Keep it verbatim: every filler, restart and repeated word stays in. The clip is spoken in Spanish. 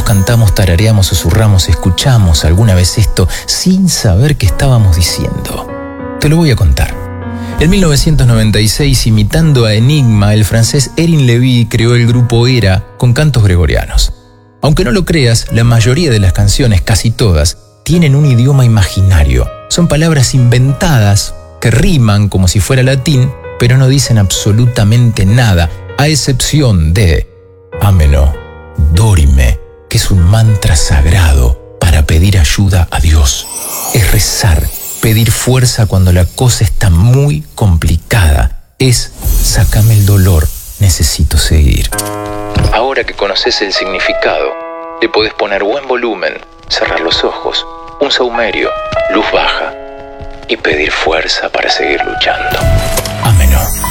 cantamos, tarareamos, susurramos, escuchamos alguna vez esto sin saber qué estábamos diciendo. Te lo voy a contar. En mil novecientos noventa y seis, imitando a Enigma, el francés Erin Levy creó el grupo Era con cantos gregorianos. Aunque no lo creas, la mayoría de las canciones, casi todas, tienen un idioma imaginario. Son palabras inventadas que riman como si fuera latín, pero no dicen absolutamente nada, a excepción de Ameno, Dorime, que es un mantra sagrado para pedir ayuda a Dios. Es rezar, pedir fuerza cuando la cosa está muy complicada. Es sácame el dolor, necesito seguir. Ahora que conoces el significado, le podés poner buen volumen, cerrar los ojos, un saumerio, luz baja y pedir fuerza para seguir luchando. Ameno.